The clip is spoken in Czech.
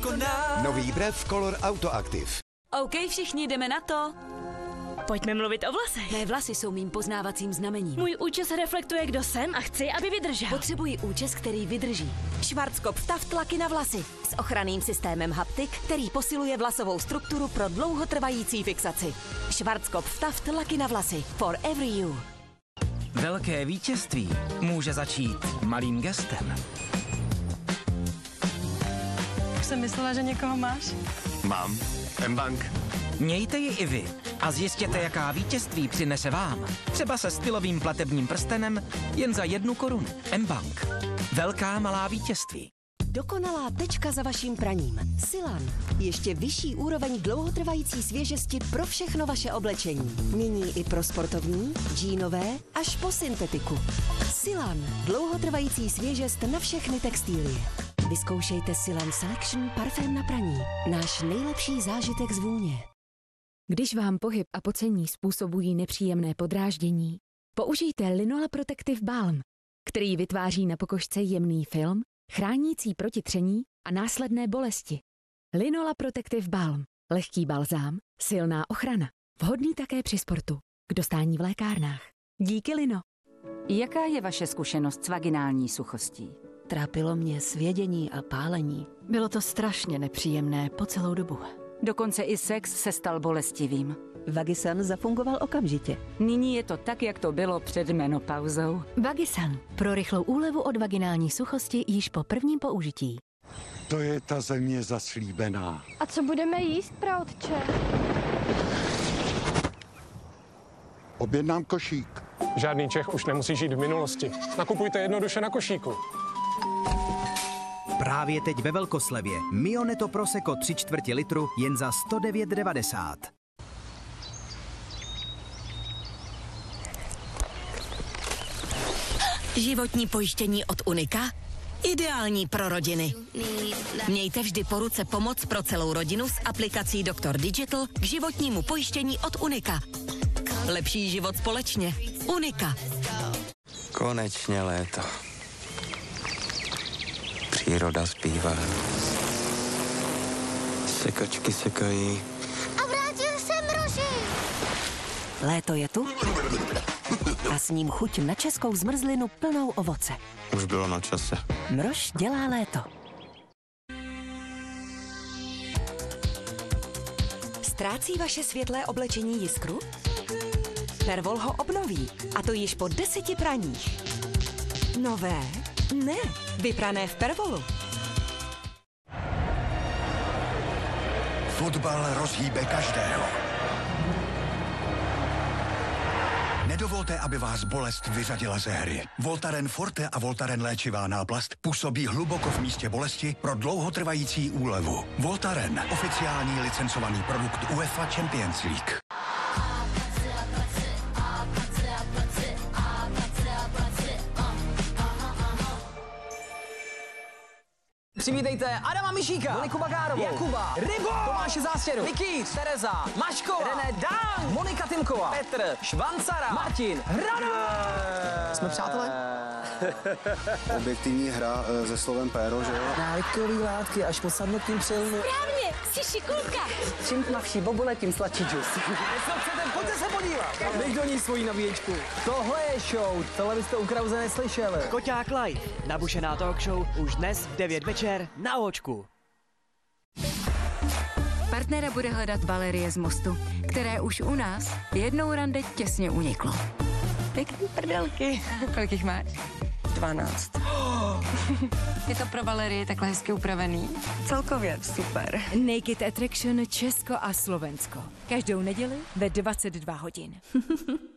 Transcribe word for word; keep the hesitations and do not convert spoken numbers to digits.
dokoná. Nový Brev Color Auto Active. OK, všichni jdeme na to. Pojďme mluvit o vlasech. Mé vlasy jsou mým poznávacím znamením. Můj účes reflektuje, kdo jsem a chci, aby vydržel. Potřebuji účes, který vydrží. Schwarzkopf Taft laky na vlasy s ochranným systémem haptik, který posiluje vlasovou strukturu pro dlouhotrvající fixaci. Schwarzkopf Taft laky na vlasy. For every you. Velké vítězství může začít malým gestem. Už jsem myslela, že někoho máš. Mám. M-Bank. Mějte ji i vy a zjistěte, jaká vítězství přinese vám. Třeba se stylovým platebním prstenem jen za jednu korunu. M-Bank. Velká malá vítězství. Dokonalá tečka za vaším praním. Silan. Ještě vyšší úroveň dlouhotrvající svěžesti pro všechno vaše oblečení. Nyní i pro sportovní, džínové až po syntetiku. Silan. Dlouhotrvající svěžest na všechny textilie. Vyzkoušejte Silan Selection parfém na praní. Náš nejlepší zážitek z vůně. Když vám pohyb a pocení způsobují nepříjemné podráždění, použijte Linola Protective Balm, který vytváří na pokožce jemný film, chránící proti tření a následné bolesti. Linola Protective Balm. Lehký balzám, silná ochrana. Vhodný také při sportu. K dostání v lékárnách. Díky Lino. Jaká je vaše zkušenost s vaginální suchostí? Trápilo mě svědění a pálení. Bylo to strašně nepříjemné po celou dobu. Dokonce i sex se stal bolestivým. Vagisan zafungoval okamžitě. Nyní je to tak, jak to bylo před menopauzou. Vagisan. Pro rychlou úlevu od vaginální suchosti již po prvním použití. To je ta země zaslíbená. A co budeme jíst, praotče? Objednám košík. Žádný Čech už nemusí žít v minulosti. Nakupujte jednoduše na košíku. Právě teď ve velkoslevě Mioneto Prosecco tři čtvrtě litru jen za sto devět devadesát. Životní pojištění od Unika? Ideální pro rodiny. Mějte vždy po ruce pomoc pro celou rodinu s aplikací Doktor Digital k životnímu pojištění od Unika. Lepší život společně. Unika. Konečně léto. Příroda zpívá. Sekačky sekají. A vrátil se mroží. Léto je tu a s ním chuť na českou zmrzlinu plnou ovoce. Už bylo na čase. Mrož dělá léto. Ztrácí vaše světlé oblečení jiskru? Pervol ho obnoví, a to již po deseti praních. Nové? Ne, vyprané v Pervolu. Fotbal rozhýbe každého. Nedovolte, aby vás bolest vyřadila ze hry. Voltaren Forte a Voltaren léčivá náplast působí hluboko v místě bolesti pro dlouhotrvající úlevu. Voltaren, oficiální licencovaný produkt UEFA Champions League. Přivítejte Adama Mišíka, Moniku Bagárovou, Jakuba, Rybo, Tomáše Zástěru, Nikýř, Tereza, Maškova, René Dán, Monika Timková, Petr, Švancara, Martin, Hrano. Jsme přátelé? Objektivní hra se slovem péro, že jo? Návykový látky až po samotným přilnu. Správně, jsi šikulka. Čím tmavší bobule, tím sladší džus. Co chcete, pojďte se podívat. Dej do ní svoji nabíječku. Tohle je show, tohle byste u Krause neslyšeli. Koťák Live, nabušená talk show už dnes v devět večer na Očku. Partnera bude hledat Valerie z Mostu, které už u nás jednou rande těsně uniklo. Pěkný prdelky. Kolik jich máš? dvanáct. Je to pro Valerii takhle hezky upravený? Celkově super. Naked Attraction Česko a Slovensko. Každou neděli ve dvacet dva hodin.